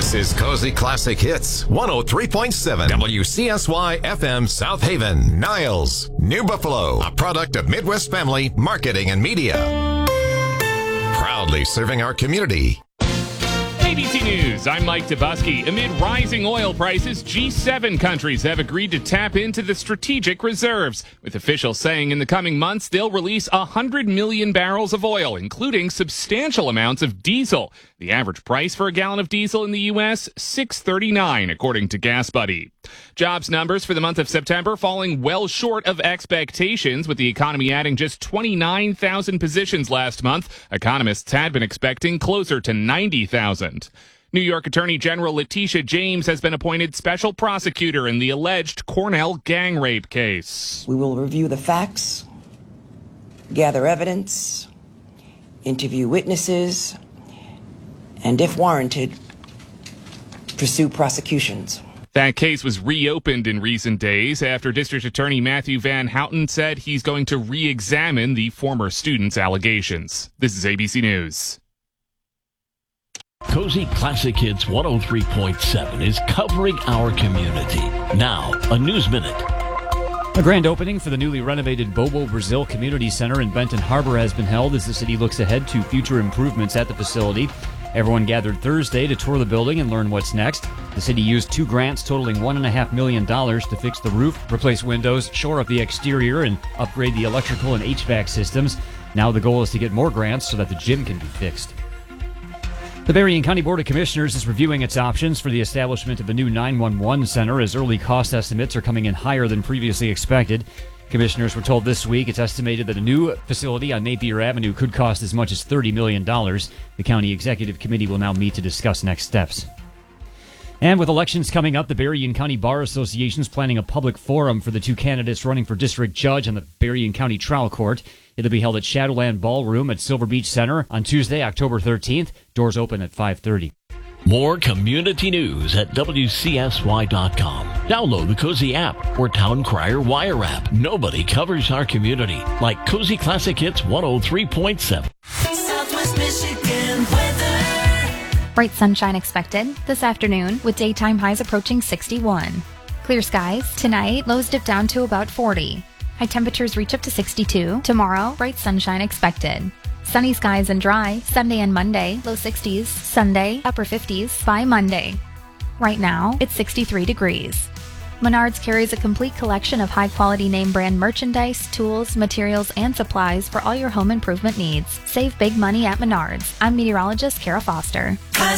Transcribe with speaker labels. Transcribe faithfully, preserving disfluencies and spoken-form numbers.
Speaker 1: This is Cozy Classic Hits, one oh three point seven W C S Y F M South Haven, Niles, New Buffalo, a product of Midwest Family Marketing and Media. Proudly serving our community.
Speaker 2: A B C News, I'm Mike Dubusky. Amid rising oil prices, G seven countries have agreed to tap into the strategic reserves, with officials saying in the coming months they'll release one hundred million barrels of oil, including substantial amounts of diesel. The average price for a gallon of diesel in the U S, six dollars and thirty-nine cents, according to GasBuddy. Jobs numbers for the month of September falling well short of expectations, with the economy adding just twenty-nine thousand positions last month. Economists had been expecting closer to ninety thousand. New York Attorney General Letitia James has been appointed special prosecutor in the alleged Cornell gang rape case.
Speaker 3: We will review the facts, gather evidence, interview witnesses, and if warranted, pursue prosecutions.
Speaker 2: That case was reopened in recent days after District Attorney Matthew Van Houten said he's going to re-examine the former student's allegations. This is A B C News.
Speaker 4: Cozy Classic Hits one oh three point seven is covering our community. Now, a News Minute.
Speaker 5: A grand opening for the newly renovated Bobo Brazil Community Center in Benton Harbor has been held as the city looks ahead to future improvements at the facility. Everyone gathered Thursday to tour the building and learn what's next. The city used two grants totaling one point five million dollars to fix the roof, replace windows, shore up the exterior, and upgrade the electrical and H V A C systems. Now the goal is to get more grants so that the gym can be fixed. The Berrien County Board of Commissioners is reviewing its options for the establishment of a new nine one one center as early cost estimates are coming in higher than previously expected. Commissioners were told this week it's estimated that a new facility on Napier Avenue could cost as much as thirty million dollars. The county executive committee will now meet to discuss next steps. And with elections coming up, the Berrien County Bar Association is planning a public forum for the two candidates running for district judge on the Berrien County Trial Court. It'll be held at Shadowland Ballroom at Silver Beach Center on Tuesday, October thirteenth. Doors open at five thirty.
Speaker 4: More community news at W C S Y dot com. Download the Cozy app or Town Crier Wire app. Nobody covers our community like Cozy Classic Hits one oh three point seven.
Speaker 6: Southwest Michigan weather.
Speaker 7: Bright sunshine expected this afternoon with daytime highs approaching sixty-one. Clear skies. Tonight, lows dip down to about forty. High temperatures reach up to sixty-two. Tomorrow, bright sunshine expected. Sunny skies and dry, Sunday and Monday, low sixties, Sunday, upper fifties by Monday. Right now, it's sixty-three degrees. Menards carries a complete collection of high-quality name-brand merchandise, tools, materials, and supplies for all your home improvement needs. Save big money at Menards. I'm meteorologist Kara Foster.